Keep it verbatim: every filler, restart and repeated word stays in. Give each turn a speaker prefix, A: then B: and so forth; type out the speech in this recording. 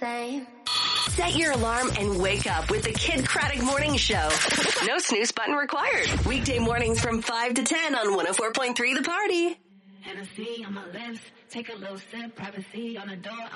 A: same. Set your alarm and wake up with the Kid Craddock Morning Show. No snooze button required. Weekday mornings from five to ten on one oh four point three The Party.
B: Hennessy on my lips, take a little sip, privacy on the door.